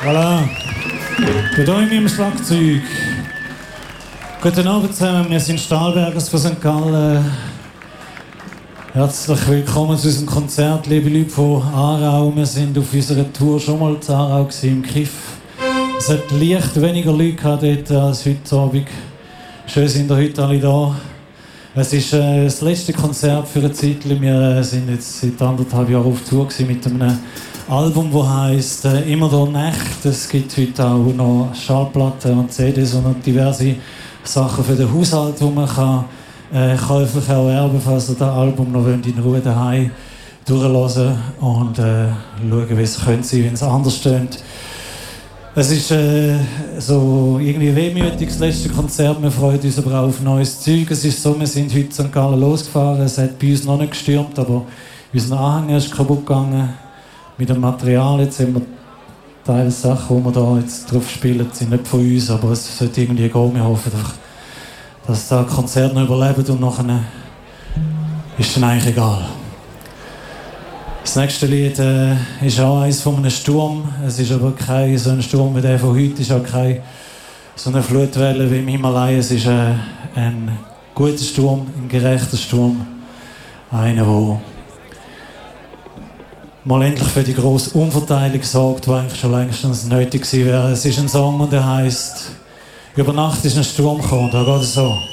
Voilà. Bei euch im Schlagzeug. Guten Abend zusammen, wir sind Stahlbergers von St. Gallen. Herzlich willkommen zu unserem Konzert, liebe Leute von Aarau. Wir sind auf unserer Tour schon mal in Aarau im Kiff. Es hat leicht weniger Leute gehabt dort als heute Abend. Schön sind ihr heute alle da. Es ist das letzte Konzert für eine Zeit. Wir sind jetzt seit 1,5 Jahren auf Tour mit einem Album, das heisst «Immer der Nacht». Es gibt heute auch noch Schallplatten und CDs und noch diverse Sachen für den Haushalt, die man käuflich erwerben kann, falls ihr das Album noch in Ruhe daheim durchhören und schauen, wie es könnte sein, wenn es anders stimmt. Es ist so irgendwie wehmütig, das letzte Konzert. Wir freuen uns aber auch auf neues Zeug. Es ist so, wir sind heute in St. Gallen losgefahren. Es hat bei uns noch nicht gestürmt, aber unser Anhänger ist kaputt gegangen. Mit dem Material, jetzt haben wir Teile Sachen, die wir da jetzt drauf spielen, sind nicht von uns, aber es sollte irgendwie gehen. Wir hoffen, dass das Konzert noch überlebt und nachher ist dann eigentlich egal. Das nächste Lied ist auch eines von einem Sturm. Es ist aber kein so ein Sturm wie der von heute, es ist auch keine so eine Flutwelle wie im Himalaya. Es ist ein guter Sturm, ein gerechter Sturm. Einer, der mal endlich für die grosse Umverteilung sorgt, die eigentlich schon längstens nötig gewesen wäre. Es ist ein Song und der heisst «Über Nacht ist ein Sturm gekommen». Da geht es so.